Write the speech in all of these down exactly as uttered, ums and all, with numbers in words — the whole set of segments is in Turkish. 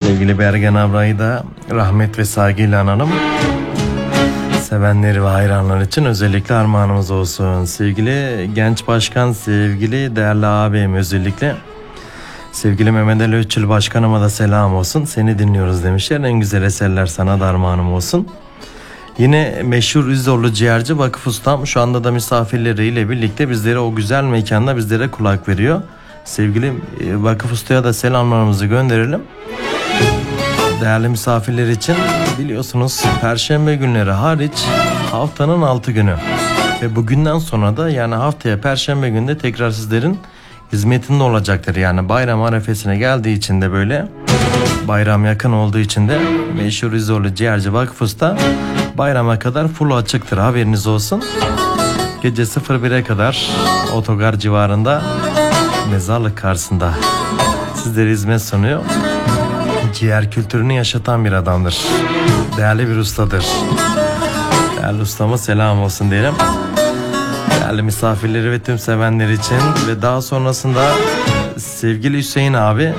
Sevgili Bergen Abra'yı da rahmet ve saygıyla analım. Sevenleri ve hayranlar için özellikle armağanımız olsun. Sevgili genç başkan, sevgili değerli abim, özellikle sevgili Mehmet Ali Öçül başkanıma da selam olsun. Seni dinliyoruz demişler. En güzel eserler sana da armağanım olsun. Yine meşhur Üzzorlu ciğerci Vakıf Ustam şu anda da misafirleriyle birlikte bizlere o güzel mekanda bizlere kulak veriyor. Sevgili Vakıf Usta'ya da selamlarımızı gönderelim. Değerli misafirler için biliyorsunuz Perşembe günleri hariç haftanın altı günü ve bugünden sonra da yani haftaya Perşembe günde tekrar sizlerin hizmetinde olacaktır. Yani bayram arefesine geldiği için de böyle bayram yakın olduğu için de meşhur Üzzorlu ciğerci Vakıf Usta bayrama kadar full açıktır, haberiniz olsun. Gece bire kadar otogar civarında mezarlık karşısında sizlere hizmet sunuyor. Ciğer kültürünü yaşatan bir adamdır. Değerli bir ustadır. Değerli ustama selam olsun diyelim. Değerli misafirleri ve tüm sevenler için ve daha sonrasında sevgili Hüseyin abi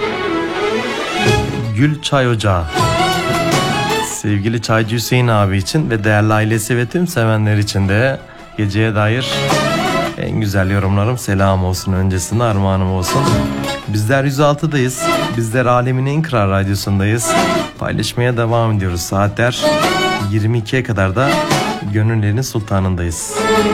Gül Çay Ocağı. Sevgili Çaycı Hüseyin abi için ve değerli ailesi ve tüm sevenler için de geceye dair en güzel yorumlarım selam olsun, öncesinde armağanım olsun. Bizler yüz altıdayız. Bizler alemin en kral radyosundayız. Paylaşmaya devam ediyoruz. Saatler yirmi ikiye kadar da gönüllerin sultanındayız.